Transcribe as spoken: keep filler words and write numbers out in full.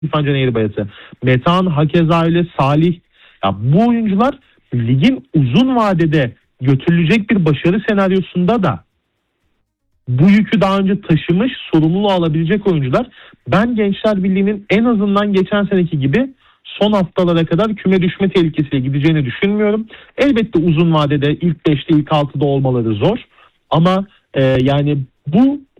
İrfan Can Eğribayat'ı, Metehan hakeza öyle, Salih. Ya bu oyuncular ligin uzun vadede götürülecek bir başarı senaryosunda da bu yükü daha önce taşımış, sorumluluğu alabilecek oyuncular. Ben Gençler Birliği'nin en azından geçen seneki gibi son haftalara kadar küme düşme tehlikesiyle gideceğini düşünmüyorum. Elbette uzun vadede ilk beşte ilk altıda olmaları zor. Ama e, yani bu